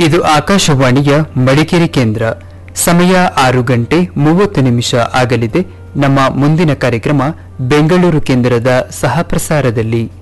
ಇದು ಆಕಾಶವಾಣಿಯ ಮಡಿಕೇರಿ ಕೇಂದ್ರ. ಸಮಯ 6:30 ಆಗಲಿದೆ. ನಮ್ಮ ಮುಂದಿನ ಕಾರ್ಯಕ್ರಮ ಬೆಂಗಳೂರು ಕೇಂದ್ರದ ಸಹ ಪ್ರಸಾರದಲ್ಲಿ.